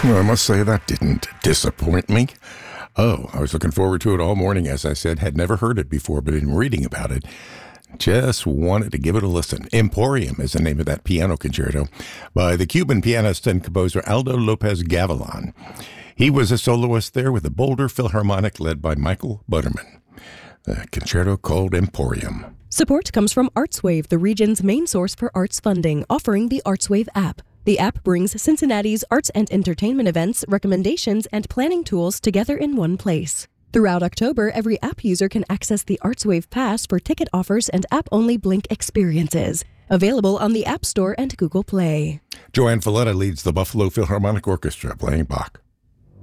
Well, I must say that didn't disappoint me. Oh, I was looking forward to it all morning, as I said. Had never heard it before, but in reading about it, just wanted to give it a listen. Emporium is the name of that piano concerto by the Cuban pianist and composer Aldo Lopez Gavilan. He was a soloist there with the Boulder Philharmonic led by Michael Butterman. The concerto called Emporium. Support comes from ArtsWave, the region's main source for arts funding, offering the ArtsWave app. The app brings Cincinnati's arts and entertainment events, recommendations, and planning tools together in one place. Throughout October, every app user can access the ArtsWave Pass for ticket offers and app-only Blink experiences. Available on the App Store and Google Play. Joanne Falletta leads the Buffalo Philharmonic Orchestra playing Bach.